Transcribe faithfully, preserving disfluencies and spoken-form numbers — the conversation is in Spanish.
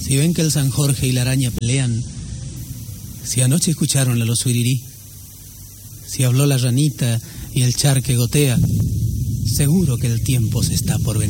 Si ven que el San Jorge y la araña pelean, si anoche escucharon la los suirirí, si habló la ranita y el charque gotea, seguro que el tiempo se está por venir.